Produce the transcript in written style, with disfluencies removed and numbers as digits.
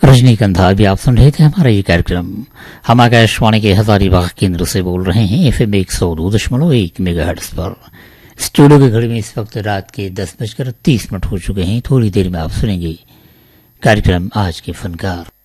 रजनीगंधा भी आप सुन रहे थे हमारा ये कार्यक्रम। हम आकाशवाणी के हजारीबाग केंद्र से बोल रहे हैं FM 102.1 मेगाहर्ट्ज पर। स्टूडियो की घड़ी में इस वक्त रात के 10:30 हो चुके हैं। थोड़ी देर में आप सुनेंगे कार्यक्रम आज के फनकार।